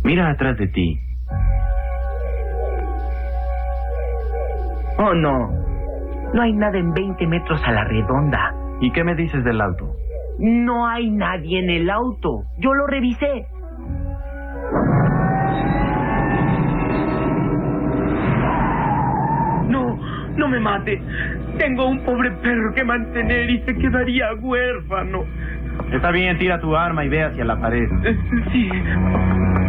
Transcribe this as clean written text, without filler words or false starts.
Mira atrás de ti. Oh, no. No hay nada en 20 metros a la redonda. ¿Y qué me dices del auto? No hay nadie en el auto. Yo lo revisé. No, no me mate. Tengo un pobre perro que mantener y se quedaría huérfano. Está bien, tira tu arma y ve hacia la pared. Sí.